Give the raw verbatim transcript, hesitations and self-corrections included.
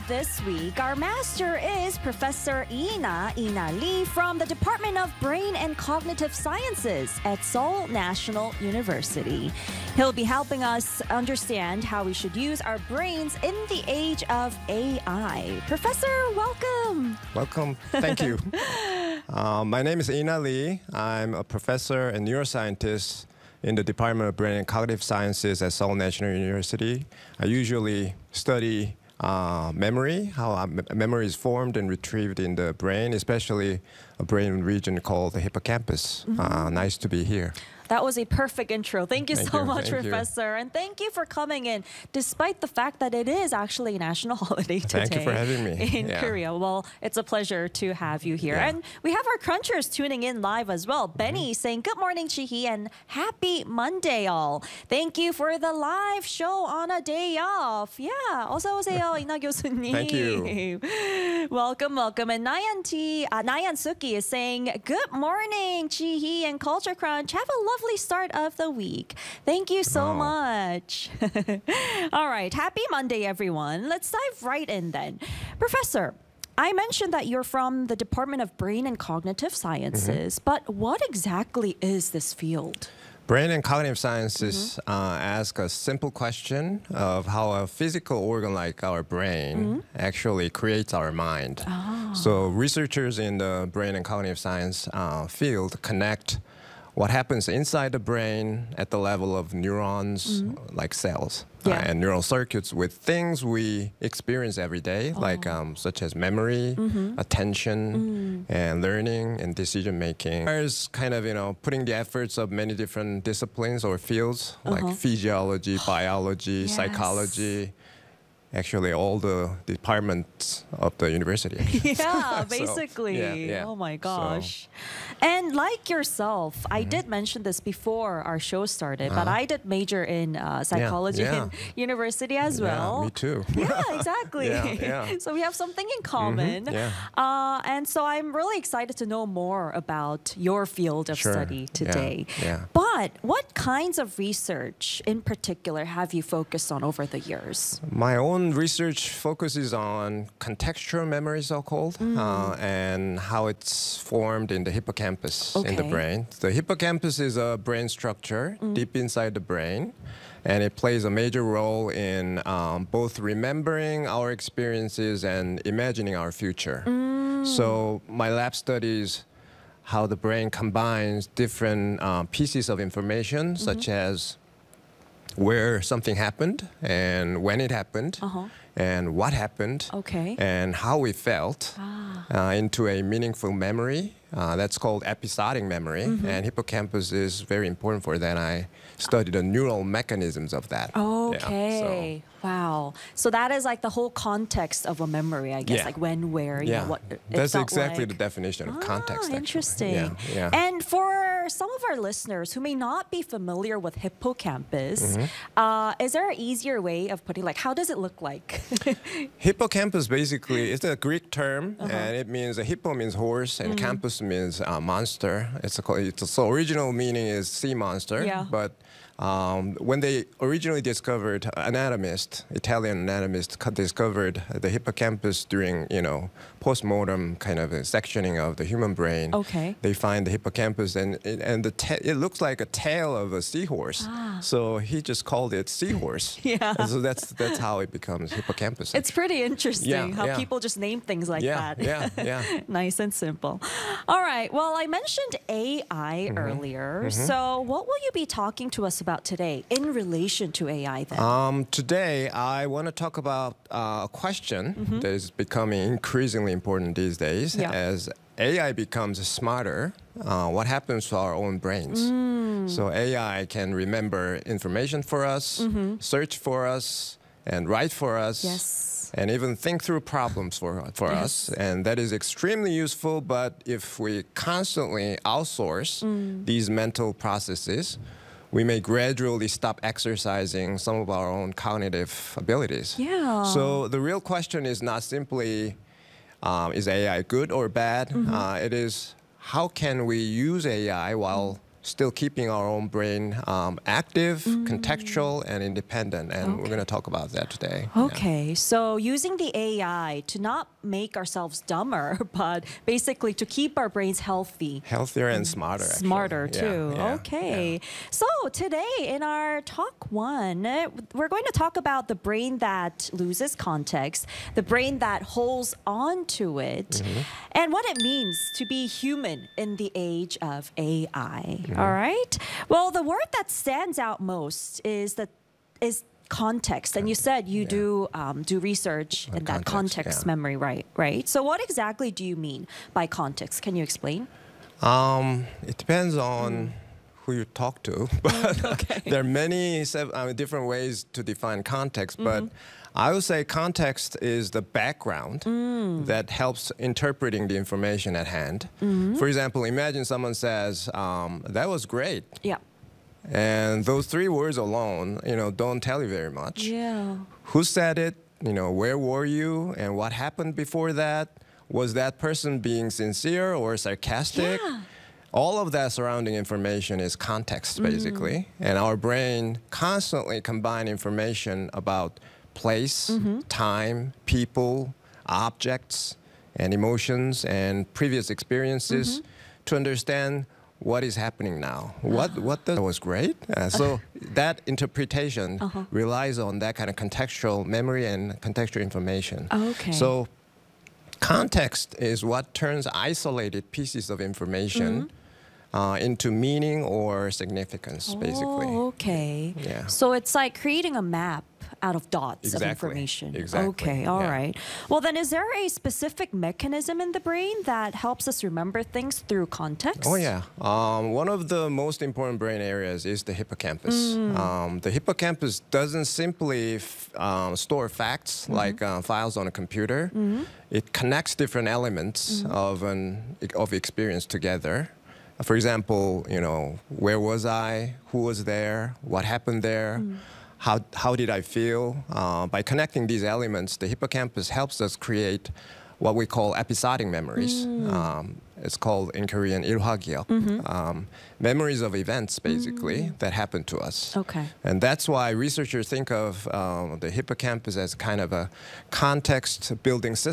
this week, our master is Professor Ina Ina Lee from the Department of Brain and Cognitive Sciences at Seoul National University. He'll be helping us understand how we should use our brains in the age of A I. Professor, welcome. Welcome. Thank you. uh, my name is Ina Lee. I'm a professor and neuroscientist in the Department of Brain and Cognitive Sciences at Seoul National University. I usually study uh, memory, how uh, memory is formed and retrieved in the brain, especially a brain region called the hippocampus. Mm-hmm. uh, nice to be here. That was a perfect intro. Thank you thank so you, much, Professor. You. And thank you for coming in, despite the fact that it is actually a national holiday today. Thank you for having me. In yeah. Korea. Well, it's a pleasure to have you here. Yeah. And we have our crunchers tuning in live as well. Mm-hmm. Benny saying, good morning, Chihi, and happy Monday, all. Thank you for the live show on a day off. Yeah, 어서 오세요, 이나 교수님. Thank you. Welcome, welcome. And Nayan T, uh, Nayan Suki is saying, good morning, Chihi and Culture Crunch. Have a lovely start of the week. Thank you so oh. much. All right. Happy Monday, everyone. Let's dive right in then. Professor, I mentioned that you're from the Department of Brain and Cognitive Sciences, mm-hmm. but what exactly is this field? Brain and cognitive sciences mm-hmm. uh, ask a simple question of how a physical organ like our brain mm-hmm. actually creates our mind. Oh. So researchers in the brain and cognitive science uh, field connect what happens inside the brain at the level of neurons, mm-hmm. like cells, yeah. uh, and neural circuits with things we experience every day, oh. like um, such as memory, mm-hmm. attention, mm. and learning and decision making. There's kind of, you know, putting the efforts of many different disciplines or fields, uh-huh. like physiology, biology, yes. psychology, actually all the departments of the university. Yeah, so, basically. Yeah, yeah. Oh my gosh. So. And like yourself, mm-hmm. I did mention this before our show started, uh-huh. but I did major in uh, psychology yeah, yeah. in university as yeah, well. Me too. Yeah, exactly. yeah, yeah. So we have something in common. Mm-hmm. Yeah. Uh, and so I'm really excited to know more about your field of sure. study today. Yeah, yeah. But what kinds of research in particular have you focused on over the years? My own research focuses on contextual memory, so-called, mm. uh, and how it's formed in the hippocampus okay. in the brain. The hippocampus is a brain structure mm. deep inside the brain, and it plays a major role in um, both remembering our experiences and imagining our future. Mm. So my lab studies how the brain combines different uh, pieces of information, mm-hmm. such as where something happened and when it happened uh-huh. and what happened okay. and how we felt ah. uh, into a meaningful memory. Uh, that's called episodic memory, mm-hmm. and hippocampus is very important for that. I studied the neural mechanisms of that. Okay. Yeah, so. Wow. So that is like the whole context of a memory, I guess, yeah. like when, where, you yeah. know, what it That's felt exactly like. the definition of ah, context. Interesting. Yeah, yeah. And for some of our listeners who may not be familiar with hippocampus, mm-hmm. uh, is there an easier way of putting, like, how does it look like? Hippocampus basically is a Greek term, uh-huh. and it means, a hippo means horse, and mm-hmm. campus means uh, monster. It's a, it's so original meaning is sea monster, yeah. but Um, when they originally discovered, anatomist, Italian anatomist discovered the hippocampus during, you know, post-mortem kind of a sectioning of the human brain. Okay. They find the hippocampus, and and the ta- it looks like a tail of a seahorse. Ah. So he just called it seahorse. Yeah. And so that's that's how it becomes hippocampus. It's pretty interesting yeah, how yeah. people just name things like yeah, that. Yeah, yeah, Nice and simple. All right. Well, I mentioned A I mm-hmm. earlier. Mm-hmm. So what will you be talking to us about today in relation to A I then? Um, today, I want to talk about uh, a question mm-hmm. that is becoming increasingly important these days. Yeah. As A I becomes smarter, uh, what happens to our own brains? Mm. So A I can remember information for us, mm-hmm. search for us, and write for us. Yes. And even think through problems for, for yes. us. And that is extremely useful, but if we constantly outsource mm. these mental processes, we may gradually stop exercising some of our own cognitive abilities. Yeah. So the real question is not simply, um, is A I good or bad? Mm-hmm. Uh, it is, how can we use A I while still keeping our own brain um, active, Mm. contextual, and independent. And we're Okay. going to talk about that today. Yeah. Okay, so using the A I to not make ourselves dumber, but basically to keep our brains healthy. Healthier and smarter. actually. Smarter Yeah, too. yeah, Okay. yeah. So today in our talk one, uh, we're going to talk about the brain that loses context, the brain that holds on to it, Mm-hmm. and what it means to be human in the age of A I. Mm-hmm. All right. Well, the word that stands out most is that is context, and you said you Yeah. do um, do research On in that context, context yeah. memory, right? Right. So, what exactly do you mean by context? Can you explain? Um, it depends on Mm. who you talk to, but there are many sev- uh, different ways to define context. But Mm-hmm. I would say context is the background Mm. that helps interpreting the information at hand. Mm-hmm. For example, imagine someone says, um, "That was great," Yeah. and those three words alone, you know, don't tell you very much. Yeah. Who said it? You know, where were you, and what happened before that? Was that person being sincere or sarcastic? Yeah. All of that surrounding information is context, basically. Mm-hmm. And our brain constantly combine information about place, Mm-hmm. time, people, objects, and emotions and previous experiences Mm-hmm. to understand what is happening now. What what the, was great. Uh, so that interpretation Uh-huh. relies on that kind of contextual memory and contextual information. Okay. So context is what turns isolated pieces of information uh, into meaning or significance, basically. Oh, okay. Yeah. So it's like creating a map out of dots of Exactly. information. Exactly. Okay, all Yeah. right. Well, then is there a specific mechanism in the brain that helps us remember things through context? Oh, yeah. Um, one of the most important brain areas is the hippocampus. Mm. Um, the hippocampus doesn't simply f- um, store facts Mm-hmm. like uh, files on a computer. It connects different elements Mm-hmm. of an of experience together. For example, you know, where was I? Who was there? What happened there? Mm. How, how did I feel? Uh, by connecting these elements, the hippocampus helps us create what we call episodic memories. Mm. Um, it's called in Korean 일화기억. Mm-hmm. Um, memories of events, basically, that happened to us. Okay. And that's why researchers think of um, the hippocampus as kind of a context building system.